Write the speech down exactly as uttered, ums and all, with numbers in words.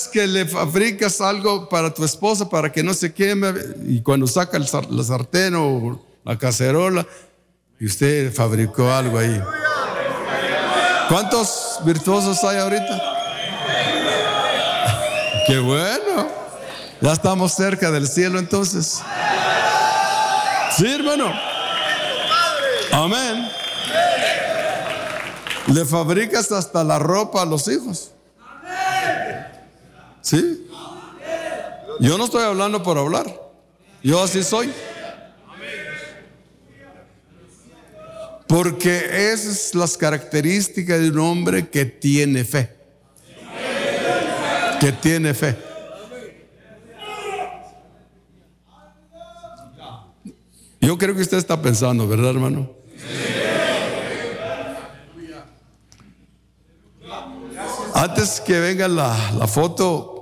que le fabricas algo para tu esposa para que no se queme, y cuando saca el, la sartén o la cacerola, y usted fabricó algo ahí. ¿Cuántos virtuosos hay ahorita? ¡Qué bueno! Ya estamos cerca del cielo entonces. Sí, hermano. Amén. Le fabricas hasta la ropa a los hijos. ¿Sí? Yo no estoy hablando por hablar. Yo así soy. Porque esas son las características de un hombre que tiene fe. Que tiene fe. Yo creo que usted está pensando, ¿verdad, hermano? Antes que venga la, la foto,